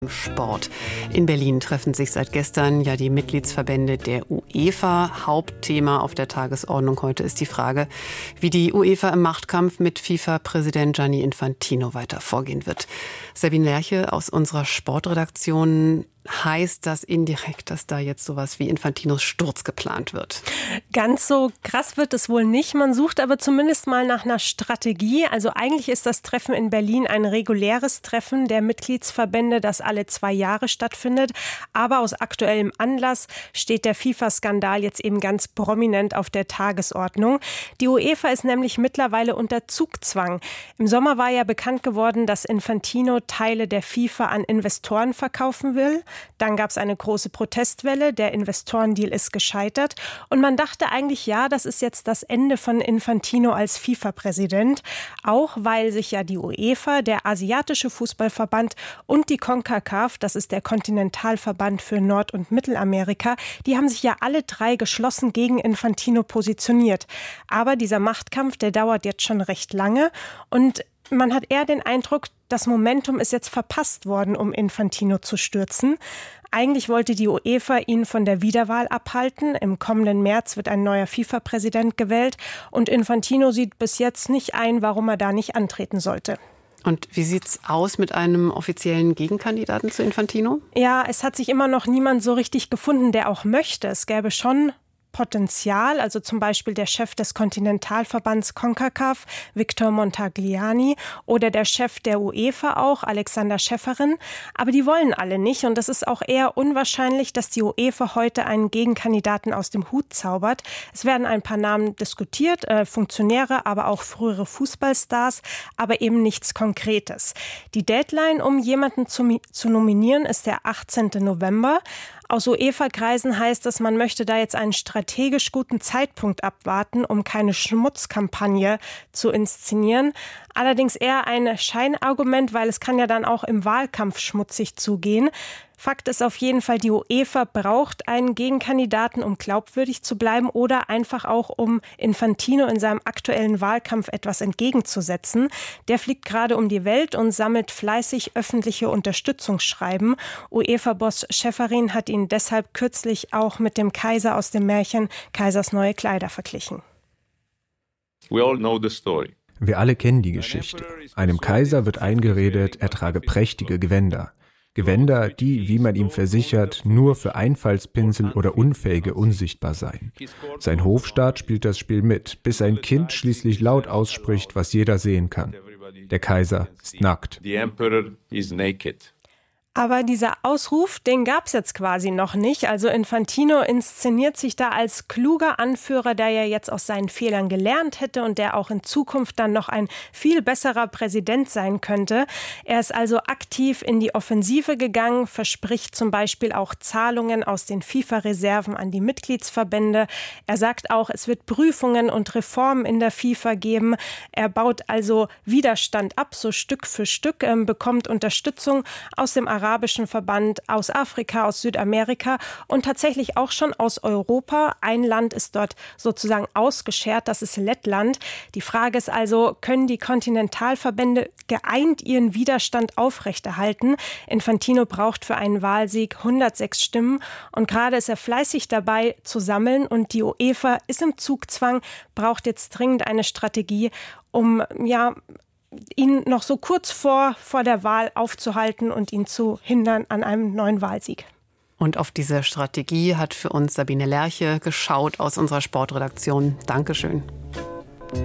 Sport. In Berlin treffen sich seit gestern ja die Mitgliedsverbände der UEFA. Hauptthema auf der Tagesordnung heute ist die Frage, wie die UEFA im Machtkampf mit FIFA-Präsident Gianni Infantino weiter vorgehen wird. Sabine Lerche aus unserer Sportredaktion. Heißt das indirekt, dass da jetzt sowas wie Infantinos Sturz geplant wird? Ganz so krass wird es wohl nicht. Man sucht aber zumindest mal nach einer Strategie. Also eigentlich ist das Treffen in Berlin ein reguläres Treffen der Mitgliedsverbände, das alle 2 Jahre stattfindet. Aber aus aktuellem Anlass steht der FIFA-Skandal jetzt eben ganz prominent auf der Tagesordnung. Die UEFA ist nämlich mittlerweile unter Zugzwang. Im Sommer war ja bekannt geworden, dass Infantino Teile der FIFA an Investoren verkaufen will. Dann gab es eine große Protestwelle, der Investorendeal ist gescheitert und man dachte eigentlich, ja, das ist jetzt das Ende von Infantino als FIFA-Präsident, auch weil sich ja die UEFA, der asiatische Fußballverband und die CONCACAF, das ist der Kontinentalverband für Nord- und Mittelamerika, die haben sich ja alle 3 geschlossen gegen Infantino positioniert. Aber dieser Machtkampf, der dauert jetzt schon recht lange und man hat eher den Eindruck, das Momentum ist jetzt verpasst worden, um Infantino zu stürzen. Eigentlich wollte die UEFA ihn von der Wiederwahl abhalten. Im kommenden März wird ein neuer FIFA-Präsident gewählt. Und Infantino sieht bis jetzt nicht ein, warum er da nicht antreten sollte. Und wie sieht's aus mit einem offiziellen Gegenkandidaten zu Infantino? Ja, es hat sich immer noch niemand so richtig gefunden, der auch möchte. Es gäbe schon Potenzial, also zum Beispiel der Chef des Kontinentalverbands CONCACAF, Victor Montagliani, oder der Chef der UEFA auch, Alexander Schäferin. Aber die wollen alle nicht und es ist auch eher unwahrscheinlich, dass die UEFA heute einen Gegenkandidaten aus dem Hut zaubert. Es werden ein paar Namen diskutiert, Funktionäre, aber auch frühere Fußballstars, aber eben nichts Konkretes. Die Deadline, um jemanden zu nominieren, ist der 18. November. Aus UEFA-Kreisen heißt es, man möchte da jetzt einen strategisch guten Zeitpunkt abwarten, um keine Schmutzkampagne zu inszenieren. Allerdings eher ein Scheinargument, weil es kann ja dann auch im Wahlkampf schmutzig zugehen. Fakt ist auf jeden Fall, die UEFA braucht einen Gegenkandidaten, um glaubwürdig zu bleiben oder einfach auch, um Infantino in seinem aktuellen Wahlkampf etwas entgegenzusetzen. Der fliegt gerade um die Welt und sammelt fleißig öffentliche Unterstützungsschreiben. UEFA-Boss Schäferin hat ihn deshalb kürzlich auch mit dem Kaiser aus dem Märchen Kaisers neue Kleider verglichen. We all know the story. Wir alle kennen die Geschichte. Einem Kaiser wird eingeredet, er trage prächtige Gewänder. Gewänder, die, wie man ihm versichert, nur für Einfallspinsel oder Unfähige unsichtbar seien. Sein Hofstaat spielt das Spiel mit, bis ein Kind schließlich laut ausspricht, was jeder sehen kann. Der Kaiser ist nackt. The emperor is naked. Aber dieser Ausruf, den gab es jetzt quasi noch nicht. Also Infantino inszeniert sich da als kluger Anführer, der ja jetzt aus seinen Fehlern gelernt hätte und der auch in Zukunft dann noch ein viel besserer Präsident sein könnte. Er ist also aktiv in die Offensive gegangen, verspricht zum Beispiel auch Zahlungen aus den FIFA-Reserven an die Mitgliedsverbände. Er sagt auch, es wird Prüfungen und Reformen in der FIFA geben. Er baut also Widerstand ab, so Stück für Stück, bekommt Unterstützung aus dem arabischen Verband, aus Afrika, aus Südamerika und tatsächlich auch schon aus Europa. Ein Land ist dort sozusagen ausgeschert, das ist Lettland. Die Frage ist also, können die Kontinentalverbände geeint ihren Widerstand aufrechterhalten? Infantino braucht für einen Wahlsieg 106 Stimmen und gerade ist er fleißig dabei zu sammeln und die UEFA ist im Zugzwang, braucht jetzt dringend eine Strategie, um ihn noch so kurz vor der Wahl aufzuhalten und ihn zu hindern an einem neuen Wahlsieg. Und auf diese Strategie hat für uns Sabine Lerche geschaut aus unserer Sportredaktion. Dankeschön.